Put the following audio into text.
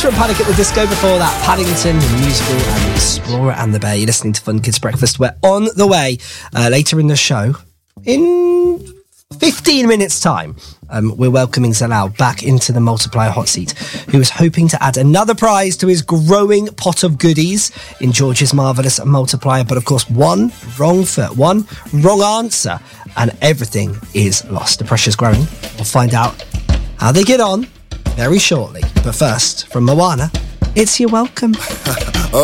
from Panic at the Disco. Before that, Paddington, the musical, and the Explorer and the Bear. You're listening to Fun Kids Breakfast. We're on the way later in the show. In 15 minutes' time, we're welcoming Zalal back into the multiplier hot seat, who is hoping to add another prize to his growing pot of goodies in George's Marvellous Multiplier. But of course, one wrong answer, and everything is lost. The pressure's growing. We'll find out how they get on very shortly. But first, from Moana, it's You're Welcome.